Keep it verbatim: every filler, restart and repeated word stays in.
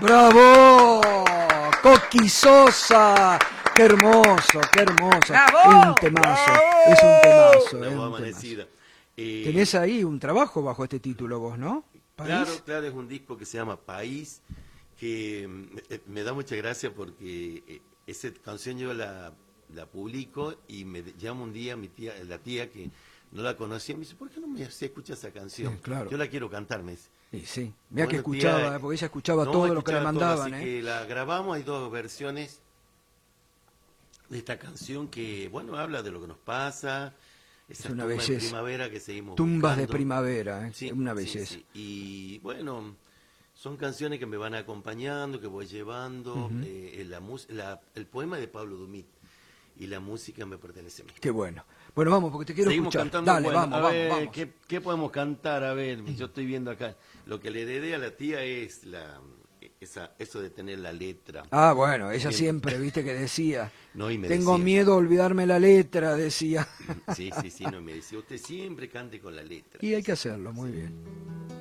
¡Bravo! Coqui Sosa. ¡Qué hermoso, qué hermoso! ¡Bravo! Es un temazo, es un temazo. Una es voz un amanecida. temazo. Eh, Tenés ahí un trabajo bajo este título vos, ¿no? ¿País? Claro, claro, es un disco que se llama País, que eh, me da mucha gracia porque eh, esa canción yo la, la publico y me llama un día mi tía, la tía que no la conocía, me dice, ¿por qué no me se escucha esa canción? Sí, claro. Yo la quiero cantar, me dice. Sí, sí. Mira que Bueno, escuchaba, tía, porque ella escuchaba no, todo lo que le escuchaba todo, mandaban, así ¿eh? que la grabamos, hay dos versiones de esta canción que, bueno, habla de lo que nos pasa, esa Es una tumba belleza. en primavera que seguimos Tumbas de buscando. primavera, ¿eh? Sí, Es una sí, belleza. sí. Y bueno, son canciones que me van acompañando, que voy llevando. Ujú. eh, la, mus- la- el poema de Pablo Dumit y la música me pertenece a mí. Qué bueno. Bueno, vamos, porque te quiero Seguimos escuchar. cantando. Dale, bueno, vamos, a vamos, ver, vamos. ¿qué, qué podemos cantar? A ver, yo estoy viendo acá. Lo que le heredé a la tía es la, esa, eso de tener la letra. Ah, bueno, ella Bien. siempre, viste, que decía, No, y me tengo decía, miedo a olvidarme la letra, decía. Sí, sí, sí, no, me decía, usted siempre cante con la letra. Y hay que hacerlo, muy bien.